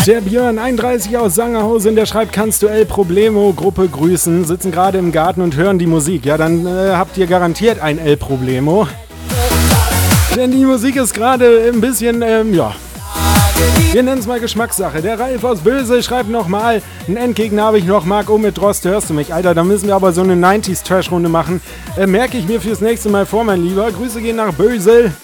Der Björn 31 aus Sangerhausen, der schreibt, kannst du El Problemo Gruppe grüßen, sitzen gerade im Garten und hören die Musik. Ja, dann habt ihr garantiert ein El Problemo. Denn die Musik ist gerade ein bisschen, wir nennen es mal Geschmackssache. Der Ralf aus Böse schreibt nochmal, einen Endgegner habe ich noch, Marc mit Drost, hörst du mich? Alter, da müssen wir aber so eine 90s-Trash-Runde machen. Merke ich mir fürs nächste Mal vor, mein Lieber. Grüße gehen nach Bösel.